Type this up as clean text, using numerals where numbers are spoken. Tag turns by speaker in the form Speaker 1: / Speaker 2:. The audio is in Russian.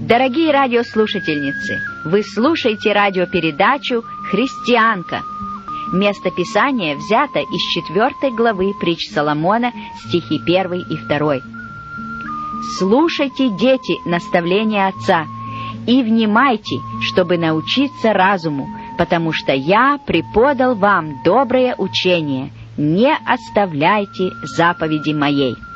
Speaker 1: Дорогие радиослушательницы, вы слушаете радиопередачу «Христианка». Место Писания взято из 4 главы притч Соломона, стихи 1 и 2. «Слушайте, дети, наставления отца, и внимайте, чтобы научиться разуму, потому что я преподал вам доброе учение, не оставляйте заповеди моей».